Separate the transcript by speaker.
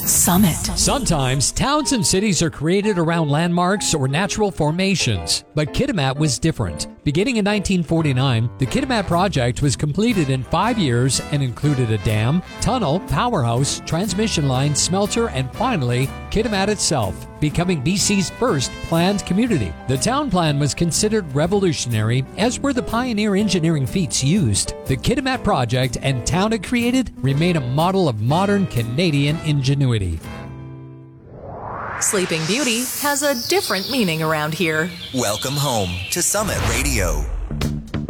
Speaker 1: Summit.
Speaker 2: Sometimes towns and cities are created around landmarks or natural formations, but Kitimat was different. Beginning in 1949, the Kitimat project was completed in 5 years and included a dam, tunnel, powerhouse, transmission line, smelter, and finally, Kitimat itself, becoming BC's first planned community. The town plan was considered revolutionary, as were the pioneer engineering feats used. The Kitimat project and town it created remain a model of modern Canadian ingenuity.
Speaker 1: Sleeping Beauty has a different meaning around here.
Speaker 3: Welcome home to Summit Radio.